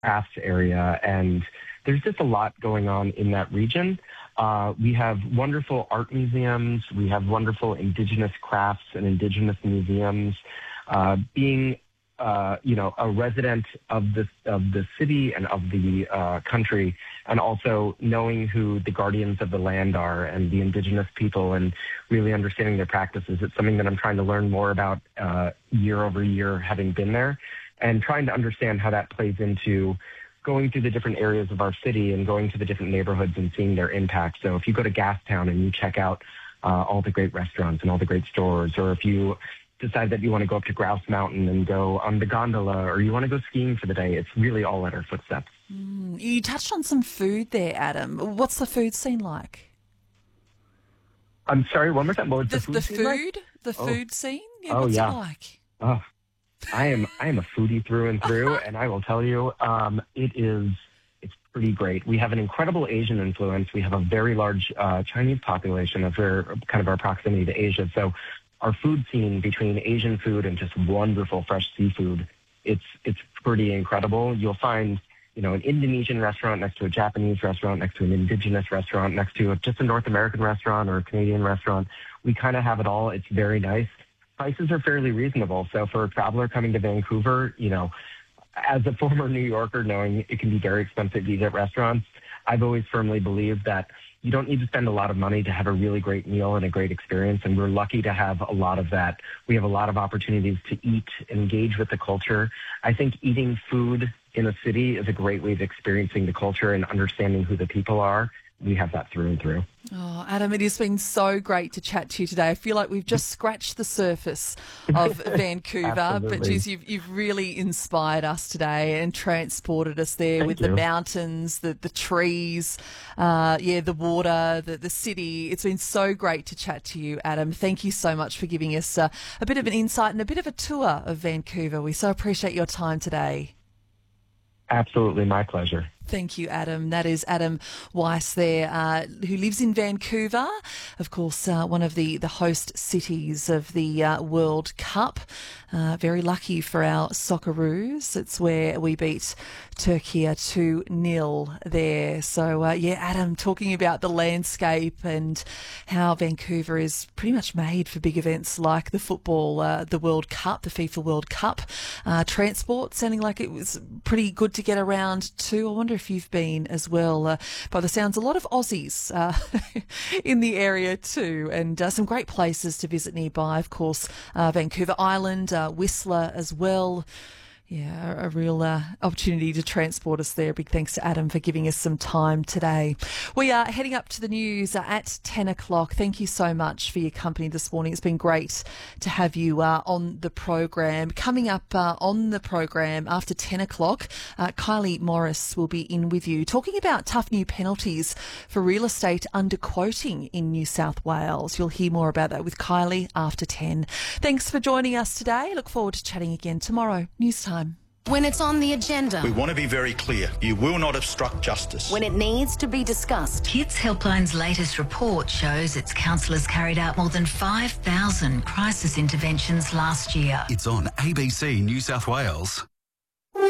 crafts area, and there's just a lot going on in that region. We have wonderful art museums. We have wonderful indigenous crafts and indigenous museums. Being a resident of the city and of the country, and also knowing who the guardians of the land are and the indigenous people, and really understanding their practices. It's something that I'm trying to learn more about year over year, having been there, and trying to understand how that plays into going through the different areas of our city and going to the different neighborhoods and seeing their impact. So if you go to Gastown and you check out all the great restaurants and all the great stores, or if you decide that you want to go up to Grouse Mountain and go on the gondola, or you want to go skiing for the day, it's really all at our footsteps. You touched on some food there, Adam. What's the food scene like? I'm sorry, one more time. What was the food food? like? The food scene? Yeah, Oh, what's yeah. it like? Oh, I am a foodie through and through, and I will tell you, it's pretty great. We have an incredible Asian influence. We have a very large Chinese population of our proximity to Asia. So our food scene between Asian food and just wonderful fresh seafood, it's pretty incredible. You'll find, an Indonesian restaurant next to a Japanese restaurant, next to an indigenous restaurant, next to just a North American restaurant or a Canadian restaurant. We kind of have it all. It's very nice. Prices are fairly reasonable. So for a traveler coming to Vancouver, as a former New Yorker, knowing it can be very expensive to eat at restaurants, I've always firmly believed that you don't need to spend a lot of money to have a really great meal and a great experience. And we're lucky to have a lot of that. We have a lot of opportunities to eat, engage with the culture. I think eating food in a city is a great way of experiencing the culture and understanding who the people are. We have that through and through. Oh, Adam, it has been so great to chat to you today. I feel like we've just scratched the surface of Vancouver, but geez, you've really inspired us today and transported us there with the mountains, the trees, the water, the city. It's been so great to chat to you, Adam. Thank you so much for giving us a bit of an insight and a bit of a tour of Vancouver. We so appreciate your time today. Absolutely, my pleasure. Thank you, Adam. That is Adam Weiss there, who lives in Vancouver, of course, one of the host cities of the World Cup. Very lucky for our Socceroos. It's where we beat Turkey 2-0 there. So, Adam, talking about the landscape and how Vancouver is pretty much made for big events like the football, the World Cup, the FIFA World Cup. Transport, sounding like it was pretty good to get around too. I wonder if you've been as well. By the sounds, a lot of Aussies in the area too, and some great places to visit nearby. Of course, Vancouver Island, Whistler as well. Yeah, a real opportunity to transport us there. Big thanks to Adam for giving us some time today. We are heading up to the news at 10 o'clock. Thank you so much for your company this morning. It's been great to have you on the program. Coming up on the program after 10 o'clock, Kylie Morris will be in with you talking about tough new penalties for real estate underquoting in New South Wales. You'll hear more about that with Kylie after 10. Thanks for joining us today. Look forward to chatting again tomorrow. News time. When it's on the agenda. We want to be very clear. You will not obstruct justice. When it needs to be discussed. Kids Helpline's latest report shows its counsellors carried out more than 5,000 crisis interventions last year. It's on ABC New South Wales.